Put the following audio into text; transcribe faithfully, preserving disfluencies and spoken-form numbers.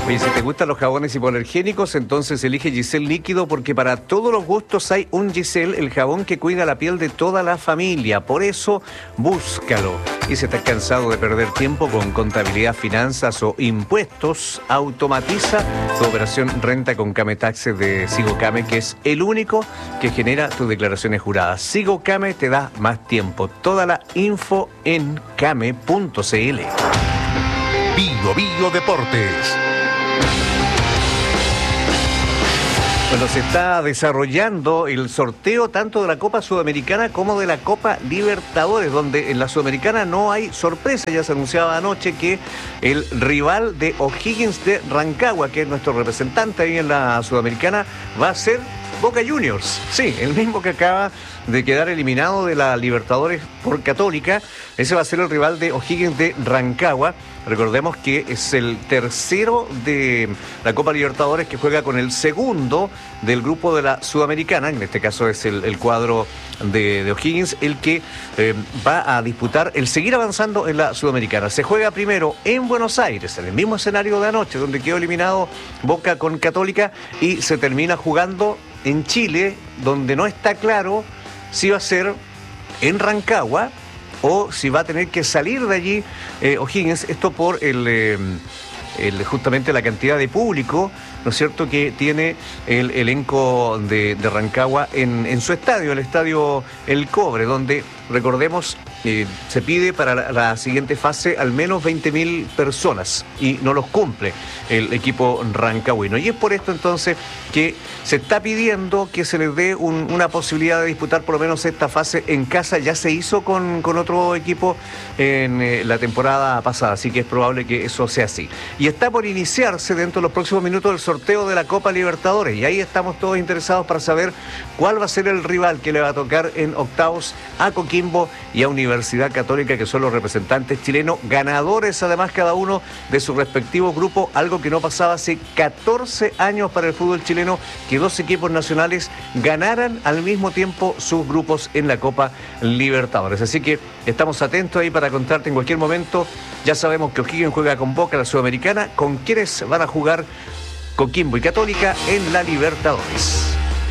Oye, si te gustan los jabones hipoalergénicos, entonces elige Giselle Líquido, porque para todos los gustos hay un Giselle, el jabón que cuida la piel de toda la familia. Por eso, búscalo. Y si estás cansado de perder tiempo con contabilidad, finanzas o impuestos, automatiza tu operación Renta con Came Taxes de Sigocame, que es el único que genera tus declaraciones juradas. Sigocame te da más tiempo. Toda la info en came punto cl. Bio Bio Deportes. Bueno, se está desarrollando el sorteo tanto de la Copa Sudamericana como de la Copa Libertadores, donde en la Sudamericana no hay sorpresa. Ya se anunciaba anoche que el rival de O'Higgins de Rancagua, que es nuestro representante ahí en la Sudamericana, va a ser Boca Juniors. Sí, el mismo que acaba de quedar eliminado de la Libertadores por Católica. Ese va a ser el rival de O'Higgins de Rancagua. Recordemos que es el tercero de la Copa Libertadores que juega con el segundo del grupo de la Sudamericana. En este caso es el, el cuadro de, de O'Higgins, el que eh, va a disputar el seguir avanzando en la Sudamericana. Se juega primero en Buenos Aires, en el mismo escenario de anoche, donde quedó eliminado Boca con Católica, y se termina jugando en Chile, donde no está claro si va a ser en Rancagua o si va a tener que salir de allí eh, O'Higgins. Esto por el, eh, el justamente la cantidad de público, ¿no es cierto?, que tiene el elenco de, de Rancagua en, en su estadio, el estadio El Cobre, donde, recordemos, eh, se pide para la, la siguiente fase al menos veinte mil personas, y no los cumple el equipo rancagüino. Y es por esto entonces que se está pidiendo que se les dé un, una posibilidad de disputar por lo menos esta fase en casa. Ya se hizo con, con otro equipo en eh, la temporada pasada, así que es probable que eso sea así. Y está por iniciarse dentro de los próximos minutos el sorteo de la Copa Libertadores, y ahí estamos todos interesados para saber cuál va a ser el rival que le va a tocar en octavos a Coquimbo y a Universidad Católica, que son los representantes chilenos, ganadores además cada uno de su respectivo grupo, algo que no pasaba hace catorce años para el fútbol chileno, que dos equipos nacionales ganaran al mismo tiempo sus grupos en la Copa Libertadores. Así que estamos atentos ahí para contarte en cualquier momento. Ya sabemos que O'Higgins juega con Boca la Sudamericana, con quienes van a jugar Coquimbo y Católica en la Libertadores.